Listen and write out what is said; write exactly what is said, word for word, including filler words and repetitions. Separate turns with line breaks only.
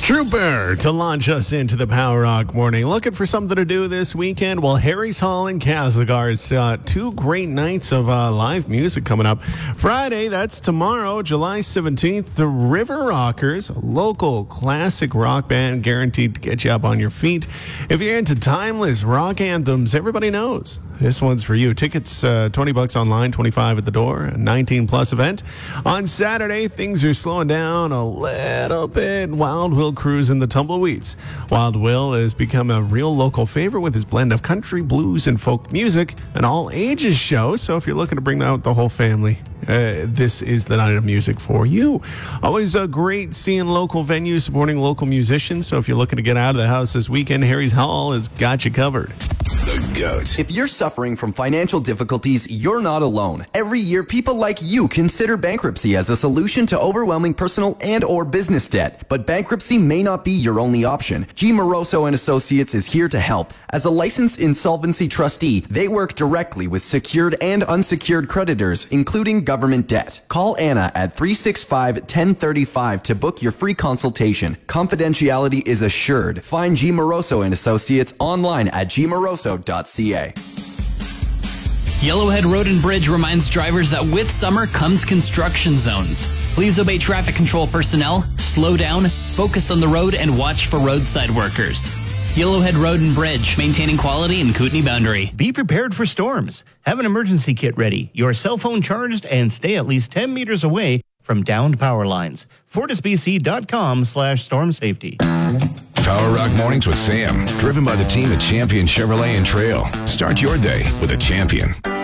Trooper to launch us into the Power Rock morning. Looking for something to do this weekend? Well, Harry's Hall in Castlegar's uh, two great nights of uh, live music coming up. Friday, that's tomorrow, July seventeenth, the River Rockers, a local classic rock band guaranteed to get you up on your feet. If you're into timeless rock anthems, everybody knows this one's for you. Tickets, uh, twenty bucks online, twenty-five at the door, a nineteen plus event. On Saturday, things are slowing down a little bit. Wild Will Cruise in the Tumbleweeds. Wild Will has become a real local favorite with his blend of country, blues, and folk music, an all-ages show. So if you're looking to bring out the whole family, uh, this is the night of music for you. Always a great seeing local venues, supporting local musicians. So if you're looking to get out of the house this weekend, Harry's Hall has got you covered.
The GOAT.
If you're suffering from financial difficulties, you're not alone. Every year, people like you consider bankruptcy as a solution to overwhelming personal and or business debt. But bankruptcy may not be your only option. G. Moroso and Associates is here to help. As a licensed insolvency trustee, they work directly with secured and unsecured creditors, including government debt. Call Anna at three six five, one zero three five to book your free consultation. Confidentiality is assured. Find G. Moroso and Associates online at g moroso dot c a.
Yellowhead Road and Bridge reminds drivers that with summer comes construction zones. Please obey traffic control personnel, slow down, focus on the road, and watch for roadside workers. Yellowhead Road and Bridge, maintaining quality in Kootenay Boundary.
Be prepared for storms. Have an emergency kit ready, your cell phone charged, and stay at least ten meters away from downed power lines. FortisBC.com slash storm safety.
Power Rock Mornings with Sam, driven by the team at Champion Chevrolet and Trail. Start your day with a Champion.